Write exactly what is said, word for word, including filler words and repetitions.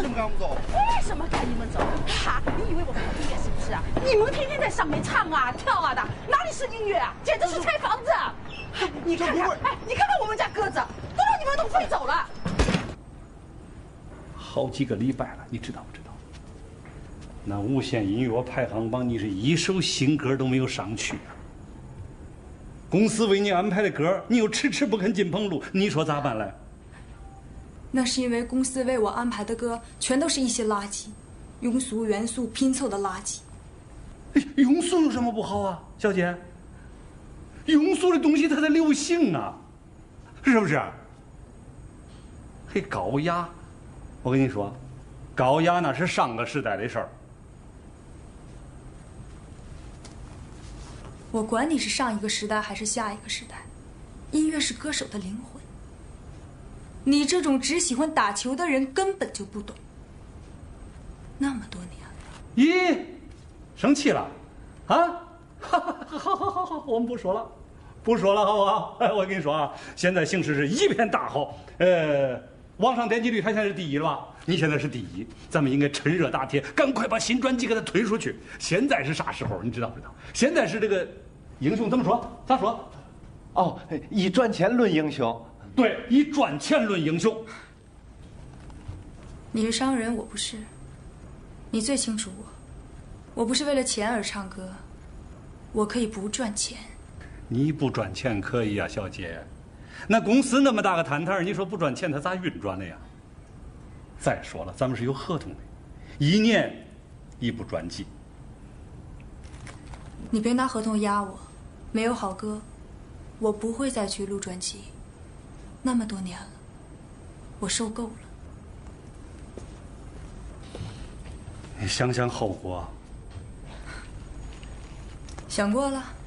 么赶我们走？ 为什么赶你们走？哈，你以为我们不音乐是不是啊？你们天天在上面唱啊跳啊的，哪里是音乐啊？简直是拆房子！哎，你看看，哎，你看看我们家鸽子，都让你们弄飞走了。 好几个礼拜了，你知道不知道？那无线音乐排行榜，你是一首新歌都没有上去啊！公司为你安排的歌，你又迟迟不肯进棚录，你说咋办来？ 那是因为公司为我安排的歌，全都是一些垃圾，庸俗元素拼凑的垃圾。 哎，庸俗有什么不好啊，小姐？庸俗的东西它在流行啊，是不是？嘿，高雅，我跟你说，高雅那是上个时代的事儿。 我管你是上一个时代还是下一个时代，音乐是歌手的灵魂。你这种只喜欢打球的人根本就不懂。那么多年了， 咦，生气了？啊？好好好好好，我们不说了，不说了，好不好？哎，我跟你说啊，现在形势是一片大好，呃，网上点击率它现在是第一了吧？你现在是第一，咱们应该趁热打铁，赶快把新专辑给它推出去。现在是啥时候？你知道不知道？现在是这个英雄怎么说？咋说？ 哦，以赚钱论英雄。 对，以赚钱论英雄。 你是商人，我不是。你最清楚我，我不是为了钱而唱歌，我可以不赚钱。 你不赚钱可以呀、啊，小姐。那公司那么大个摊摊，你说不赚钱，它咋运转的呀？再说了，咱们是有合同的，一年一部专辑。 你别拿合同压我，没有好歌，我不会再去录专辑。那么多年了，我受够了。 你想想后果。 想过了。